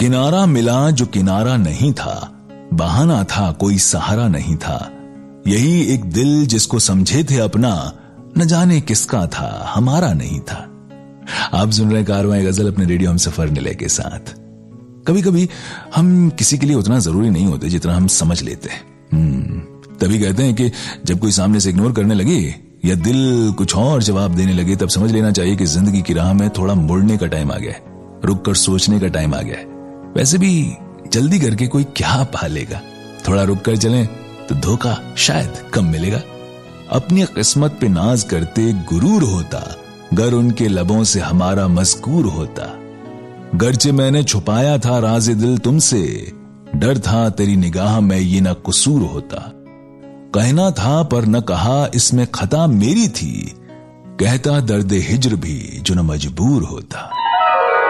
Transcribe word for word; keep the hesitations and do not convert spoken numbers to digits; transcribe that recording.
किनारा मिला जो किनारा नहीं था, बहाना था कोई सहारा नहीं था। यही एक दिल जिसको समझे थे अपना, न जाने किसका था हमारा नहीं था। आप सुन रहे कारवां गजल अपने रेडियो हम सफर निलय के साथ। कभी कभी हम किसी के लिए उतना जरूरी नहीं होते जितना हम समझ लेते हैं। तभी कहते हैं कि जब कोई सामने से इग्नोर करने लगे या दिल कुछ और जवाब देने लगे, तब समझ लेना चाहिए कि जिंदगी की राह में थोड़ा मुड़ने का टाइम आ गया, रुक कर सोचने का टाइम आ गया। वैसे भी जल्दी करके कोई क्या पा लेगा, थोड़ा रुक कर चलें तो धोखा शायद कम मिलेगा। अपनी किस्मत पे नाज करते गुरूर होता, गर उनके लबों से हमारा मज़कूर होता। गरचे मैंने छुपाया था राज़े दिल तुमसे, डर था तेरी निगाह में ये न कसूर होता। कहना था पर न कहा इसमें खता मेरी थी, कहता दर्द हिज्र भी जो न मजबूर होता।